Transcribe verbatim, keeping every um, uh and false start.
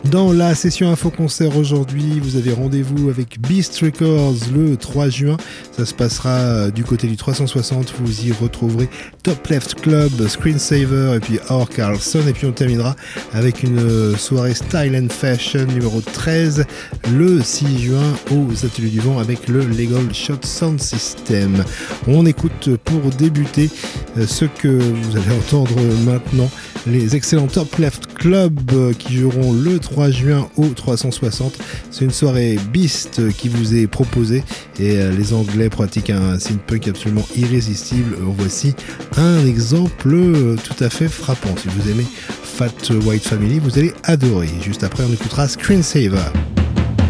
Dans la session Info Concert aujourd'hui, vous avez rendez-vous avec Beast Records le trois juin. Ça se passera du côté du trois cent soixante. Vous y retrouverez Top Left Club, Screensaver et puis Or Carlson. Et puis on terminera avec une soirée Style and Fashion numéro treize le six juin aux Ateliers du Vent avec le Legal Shot Sound System. On écoute pour débuter ce que vous allez entendre maintenant, les excellents Top Left Club qui joueront le trois juin au trois cent soixante. C'est une soirée Beast qui vous est proposée et les Anglais pratiquent un synth-punk absolument irrésistible. Voici un exemple tout à fait frappant. Si vous aimez Fat White Family, vous allez adorer. Juste après, on écoutera Screensaver.